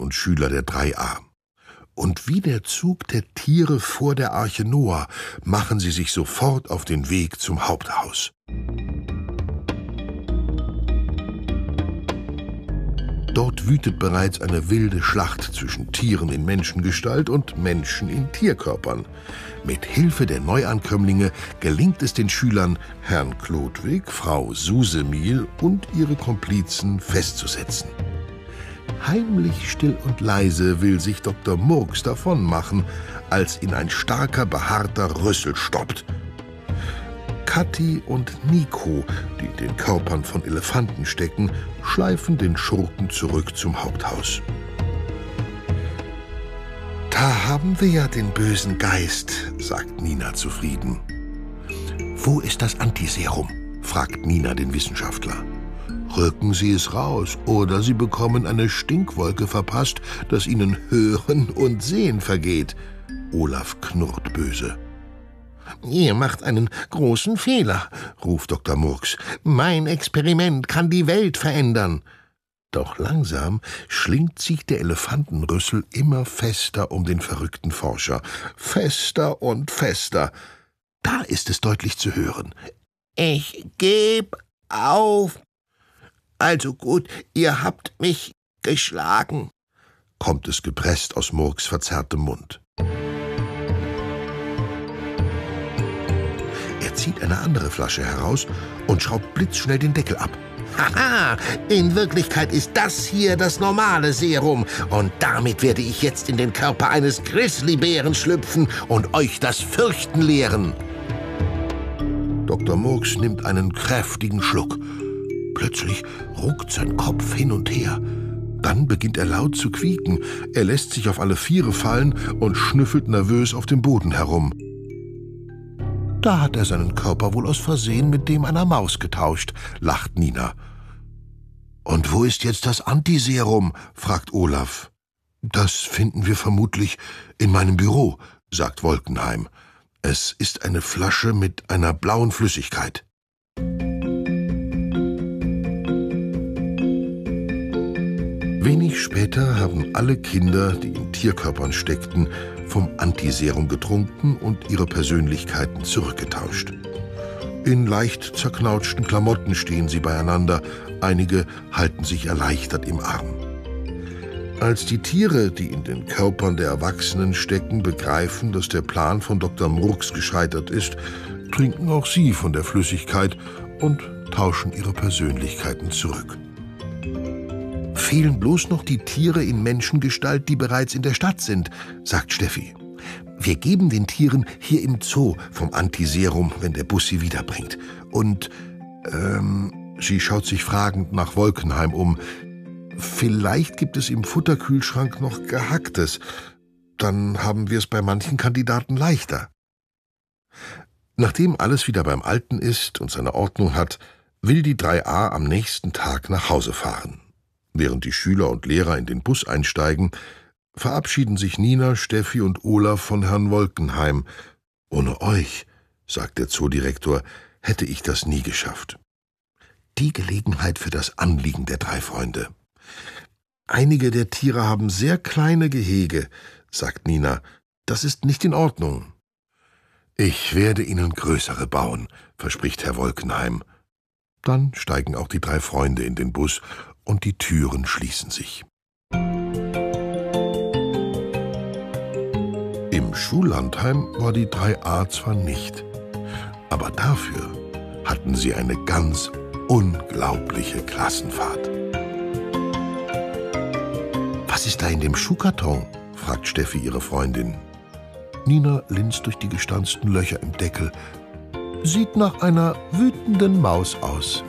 und Schüler der 3a. Und wie der Zug der Tiere vor der Arche Noah machen sie sich sofort auf den Weg zum Haupthaus. Dort wütet bereits eine wilde Schlacht zwischen Tieren in Menschengestalt und Menschen in Tierkörpern. Mit Hilfe der Neuankömmlinge gelingt es den Schülern, Herrn Chlodwig, Frau Susemihl und ihre Komplizen festzusetzen. Heimlich, still und leise will sich Dr. Murks davonmachen, als ihn ein starker, behaarter Rüssel stoppt. Kathi und Nico, die in den Körpern von Elefanten stecken, schleifen den Schurken zurück zum Haupthaus. »Da haben wir ja den bösen Geist«, sagt Nina zufrieden. »Wo ist das Antiserum?« fragt Nina den Wissenschaftler. »Rücken Sie es raus, oder Sie bekommen eine Stinkwolke verpasst, dass Ihnen Hören und Sehen vergeht.« Olaf knurrt böse. »Ihr macht einen großen Fehler«, ruft Dr. Murks. »Mein Experiment kann die Welt verändern.« Doch langsam schlingt sich der Elefantenrüssel immer fester um den verrückten Forscher. Fester und fester. Da ist es deutlich zu hören. »Ich geb auf.« »Also gut, ihr habt mich geschlagen«, kommt es gepresst aus Murks verzerrtem Mund. Er zieht eine andere Flasche heraus und schraubt blitzschnell den Deckel ab. »Haha, in Wirklichkeit ist das hier das normale Serum. Und damit werde ich jetzt in den Körper eines Grizzlybären schlüpfen und euch das Fürchten lehren.« Dr. Murks nimmt einen kräftigen Schluck. Plötzlich ruckt sein Kopf hin und her. Dann beginnt er laut zu quieken. Er lässt sich auf alle Viere fallen und schnüffelt nervös auf dem Boden herum. Da hat er seinen Körper wohl aus Versehen mit dem einer Maus getauscht, lacht Nina. »Und wo ist jetzt das Antiserum?« fragt Olaf. »Das finden wir vermutlich in meinem Büro«, sagt Wolkenheim. »Es ist eine Flasche mit einer blauen Flüssigkeit.« Wenig später haben alle Kinder, die in Tierkörpern steckten, vom Antiserum getrunken und ihre Persönlichkeiten zurückgetauscht. In leicht zerknautschten Klamotten stehen sie beieinander, einige halten sich erleichtert im Arm. Als die Tiere, die in den Körpern der Erwachsenen stecken, begreifen, dass der Plan von Dr. Murks gescheitert ist, trinken auch sie von der Flüssigkeit und tauschen ihre Persönlichkeiten zurück. »Fehlen bloß noch die Tiere in Menschengestalt, die bereits in der Stadt sind«, sagt Steffi. »Wir geben den Tieren hier im Zoo vom Antiserum, wenn der Bus sie wiederbringt. Und, sie schaut sich fragend nach Wolkenheim um. Vielleicht gibt es im Futterkühlschrank noch Gehacktes. Dann haben wir es bei manchen Kandidaten leichter.« Nachdem alles wieder beim Alten ist und seine Ordnung hat, will die 3a am nächsten Tag nach Hause fahren. Während die Schüler und Lehrer in den Bus einsteigen, verabschieden sich Nina, Steffi und Olaf von Herrn Wolkenheim. »Ohne euch«, sagt der Zoodirektor, »hätte ich das nie geschafft.« Die Gelegenheit für das Anliegen der 3 Freunde. »Einige der Tiere haben sehr kleine Gehege«, sagt Nina. »Das ist nicht in Ordnung.« »Ich werde ihnen größere bauen«, verspricht Herr Wolkenheim. Dann steigen auch die 3 Freunde in den Bus und die Türen schließen sich. Im Schullandheim war die 3a zwar nicht, aber dafür hatten sie eine ganz unglaubliche Klassenfahrt. »Was ist da in dem Schuhkarton?« fragt Steffi ihre Freundin. Nina linst durch die gestanzten Löcher im Deckel. »Sieht nach einer wütenden Maus aus«,